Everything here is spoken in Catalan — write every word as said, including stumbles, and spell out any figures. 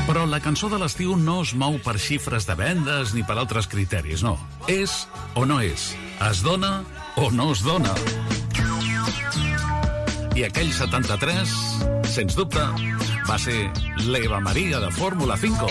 Però la cançó de l'estiu no es mou per xifres de vendes ni per altres criteris, no. És o no és. Es dona o no es dona. I aquell setanta-tres, sens dubte, va ser l'Eva Maria de Fórmula cinc.